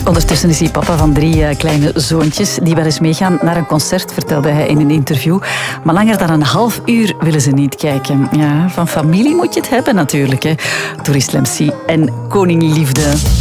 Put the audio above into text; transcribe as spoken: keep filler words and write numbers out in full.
Ondertussen is hij papa van drie uh, kleine zoontjes die wel eens meegaan naar een concert, vertelde hij in een interview. Maar langer dan een half uur willen ze niet kijken. Ja, van familie moet je het hebben natuurlijk. Hè. Tourist Lemcy en Koning Liefde.